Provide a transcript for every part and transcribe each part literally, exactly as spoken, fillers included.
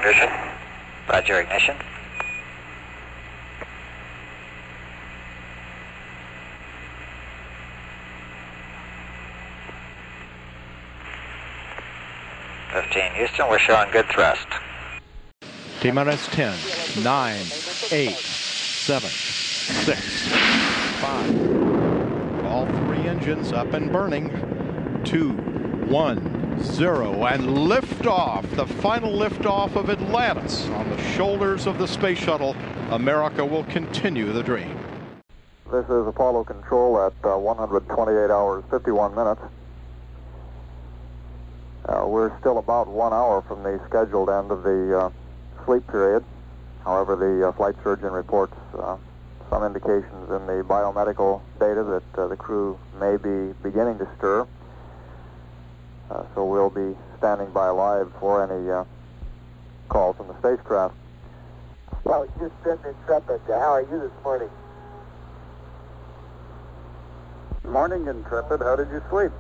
Ignition. Roger, ignition. fifteen, Houston, we're showing good thrust. T-minus ten, nine, eight, seven, six, five. All three engines up and burning. Two, one, zero, and liftoff. The final liftoff of Atlantis on the shoulders of the space shuttle. America will continue the dream. This is Apollo Control at uh, one hundred twenty-eight hours, fifty-one minutes. Uh, we're still about one hour from the scheduled end of the uh, sleep period. However, the uh, flight surgeon reports uh, some indications in the biomedical data that uh, the crew may be beginning to stir. Uh, so we'll be standing by live for any uh, calls from the spacecraft. Well, Houston, Intrepid, how are you this morning? Morning, Intrepid. How did you sleep?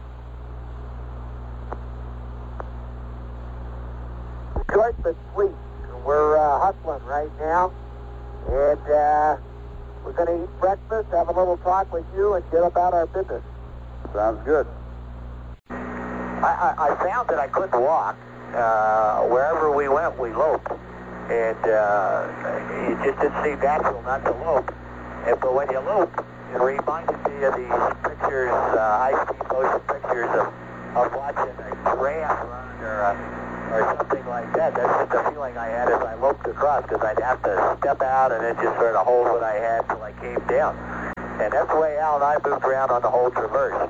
Short but sweet. We're uh, hustling right now, and uh, we're going to eat breakfast, have a little talk with you, and get about our business. Sounds good. I, I, I found that I couldn't walk. Uh, wherever we went, we loped, and uh, it just didn't seem natural not to lope. And, but when you lope, it reminded me of these pictures, uh, high-speed motion pictures of, of watching a giraffe run or a or something like that. That's just the feeling I had as I loped across, because I'd have to step out and then just sort of hold what I had till I came down. And that's the way Al and I moved around on the whole traverse.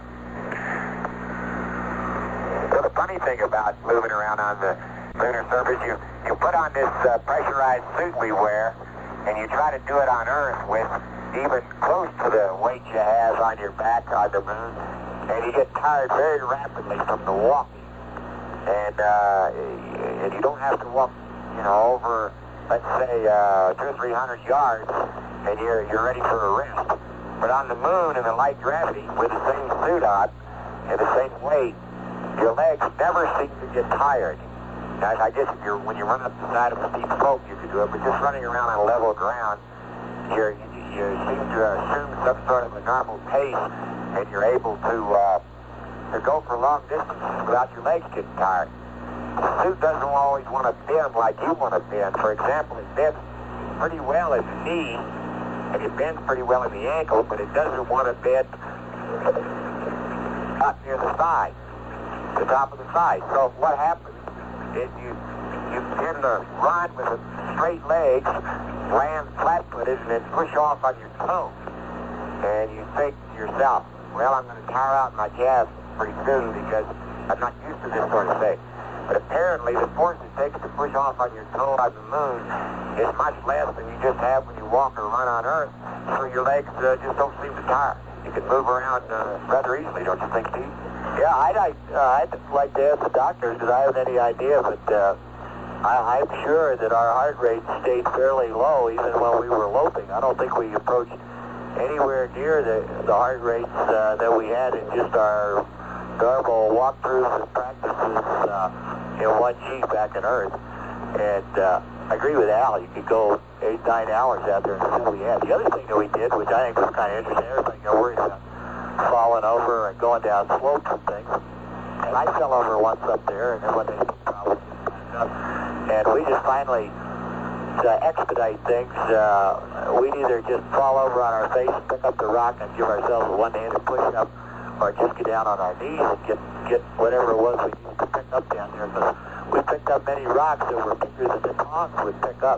So the funny thing about moving around on the lunar surface, you, you put on this uh, pressurized suit we wear, and you try to do it on Earth with even close to the weight you have on your back on the moon, and you get tired very rapidly from the walking. And, uh, and you don't have to walk, you know, over, let's say, uh, two or three hundred yards, and you're, you're ready for a rest. But on the moon in the light gravity, with the same suit on and the same weight, your legs never seem to get tired. I, I guess if you're, when you run up the side of a steep slope, you could do it, but just running around on level ground, you're, you, you seem to assume some sort of a normal pace, and you're able to, uh, to go for long distances without your legs getting tired. The suit doesn't always want to bend like you want to bend. For example, it bends pretty well at the knee, and it bends pretty well at the ankle, but it doesn't want to bend up near the thigh, the top of the thigh. So what happens is you, you tend to run with straight legs, land flat-footed, and then push off on your toes. And you think to yourself, well, I'm going to tire out my calves pretty soon because I'm not used to this sort of thing. But apparently the force it takes to push off on your toe on the moon is much less than you just have when you walk or run on Earth, so your legs uh, just don't seem to tire. You can move around uh, rather easily, don't you think, Steve? Yeah, I'd, I'd, uh, I'd like to ask the doctors, because I haven't any idea, but uh, I, I'm sure that our heart rate stayed fairly low even when we were loping. I don't think we approached anywhere near the, the heart rates uh, that we had in just our normal walkthroughs and practices uh, in one G back on Earth. And uh, I agree with Al, you could go eight, nine hours out there and see what we had. The other thing that we did, which I think was kind of interesting, everybody got worried about falling over and going down slopes and things. And I fell over once up there, and then when they probably up, and we just finally, to expedite things, uh, we'd either just fall over on our face, pick up the rock, and give ourselves a one-handed push-up, or just get down on our knees and get, get whatever it was we needed to pick up down there. Because we picked up many rocks that were bigger than the tongs would pick up.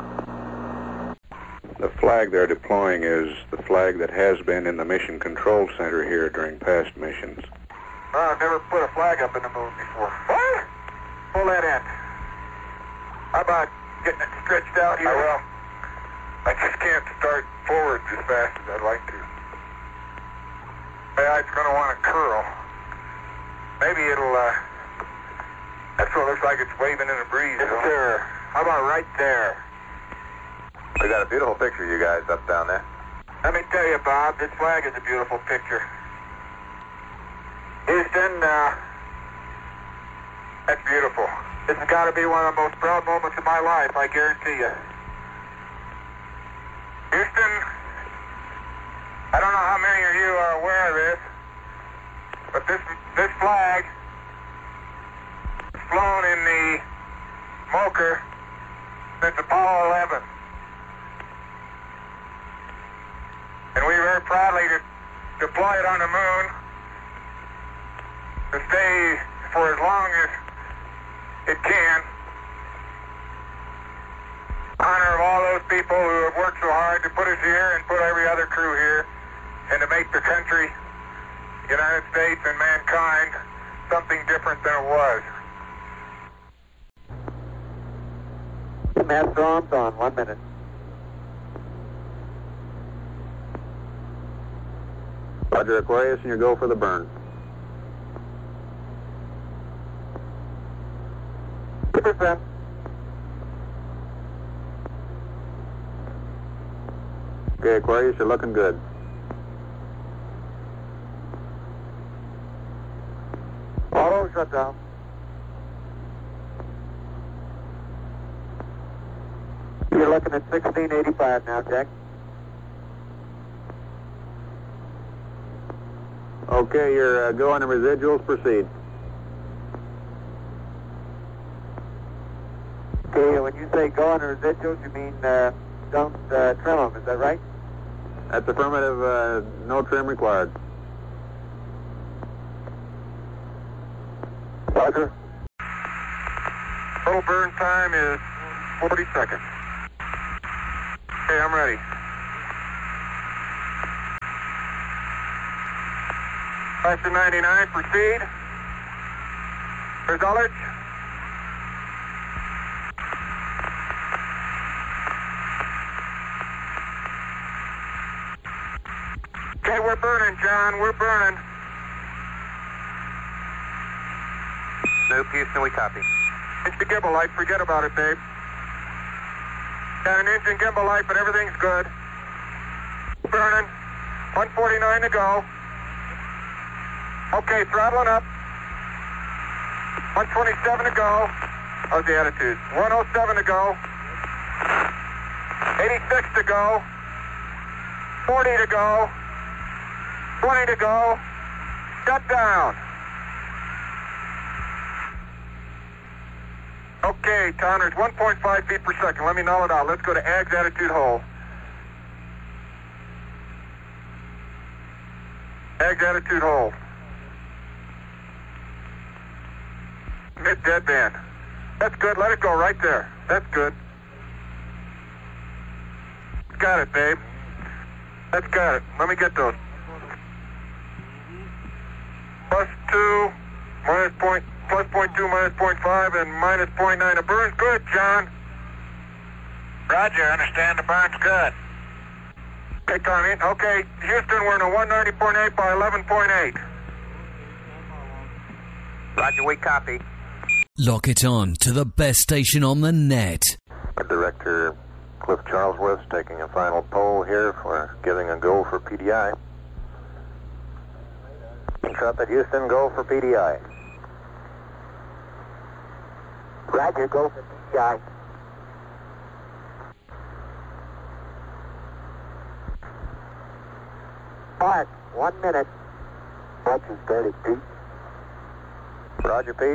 The flag they're deploying is the flag that has been in the Mission Control Center here during past missions. Well, I've never put a flag up in the moon before. What? Pull that in. How about getting it stretched out here? I will. I just can't start forwards as fast as I'd like to. Yeah, it's going to want to curl. Maybe it'll, uh, that's what it looks like it's waving in the breeze. Yes, sir. How about right there? We got a beautiful picture, you guys, up down there. Let me tell you, Bob, this flag is a beautiful picture. Houston, uh, that's beautiful. This has got to be one of the most proud moments of my life, I guarantee you. Houston, I don't know how many of you are aware of this, but this this flag is flown in the Mocher since Apollo eleven. And we very proudly de- deploy it on the moon to stay for as long as it can. Honor of all those people who have worked so hard to put us here and put every other crew here and to make the country, United States and mankind, something different than it was. Master arms on, one minute. Roger, Aquarius, and you go for the burn. two percent. Okay, Aquarius, you're looking good. Auto shutdown. You're looking at sixteen eighty-five now, Jack. Okay, you're uh, go on the residuals, proceed. Okay, when you say go on the residuals, you mean uh, don't uh, trim them, is that right? That's affirmative, uh, no trim required. Roger. Total burn time is forty seconds. Okay, I'm ready. Factor ninety-nine, proceed. Result. Okay, we're burning, John, we're burning. Nope, Houston, we copy. Engine gimbal light, forget about it, babe. Got an engine gimbal light, but everything's good. Burning. one forty-nine to go. Okay, throttling up. one twenty-seven to go. How's the attitude? one oh seven to go. eighty-six to go. forty to go. twenty to go. Shut down. Okay, Connors, one point five feet per second. Let me null it out. Let's go to A G's attitude hold. A G's attitude hold. Mid deadband. That's good. Let it go right there. That's good. Got it, babe. That's got it. Let me get those. Plus two, minus point, plus point two, minus point five, and minus point nine. The burn's good, John. Roger, understand the burn's good. Okay, Connie. Okay, Houston, we're in a one ninety point eight by eleven point eight. Roger, we copy. Lock it on to the best station on the net. Director Cliff Charlesworth taking a final poll here for giving a go for P D I. Intrepid Houston, go for P D I. Roger, go for P D I. Mark, one minute. Watching started, Pete. Roger, Pete.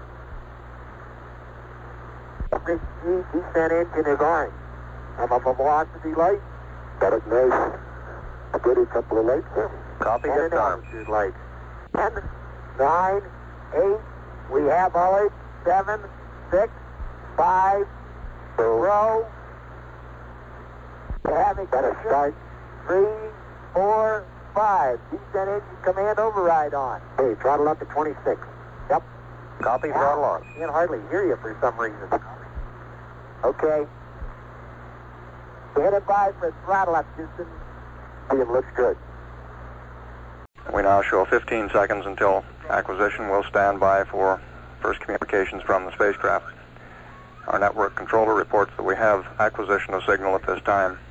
This G descent engine is on. I'm up a velocity light. Got it nice. A good couple of lights there. Copy, And hit an arm. altitude light. Ten, nine, eight. We have all eight. Seven, six, five, row. Having got a start. Three, four, five. Descent engine command override on. Hey, throttle up to twenty-six. Yep. Copy, throttle on. Can't hardly hear you for some reason. Okay. Hit it by for throttle up, Houston. It looks good. We now show fifteen seconds until acquisition. We'll stand by for first communications from the spacecraft. Our network controller reports that we have acquisition of signal at this time.